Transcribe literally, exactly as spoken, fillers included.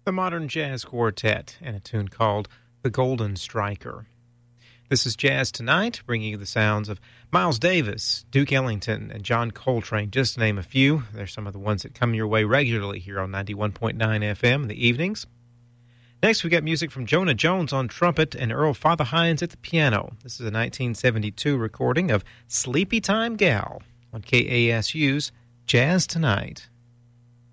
the Modern Jazz Quartet, and a tune called The Golden Striker. This is Jazz Tonight, bringing you the sounds of Miles Davis, Duke Ellington, and John Coltrane, just to name a few. They're some of the ones that come your way regularly here on ninety-one point nine F M in the evenings. Next, we got music from Jonah Jones on trumpet and Earl Father Hines at the piano. This is a nineteen seventy-two recording of Sleepy Time Gal on K A S U's Jazz Tonight.